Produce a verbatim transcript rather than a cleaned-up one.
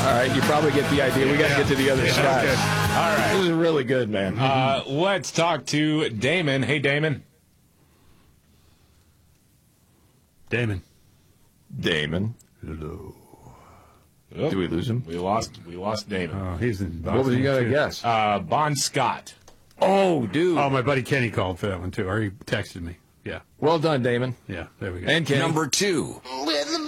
All right, you probably get the idea. We got to Yeah. get to the other Yeah, side. okay. All right. This is really good, man. Uh, let's talk to Damon. Hey, Damon. Damon. Damon. Hello. Oh, Did we lose him? We lost. We lost Damon. Oh, he's in Boston. What was you got to too. guess? Uh, Bon Scott. Oh, dude. Oh, my buddy Kenny called for that one, too. Or he texted me. Yeah. Well done, Damon. Yeah, there we go. And Kenny. Number two. With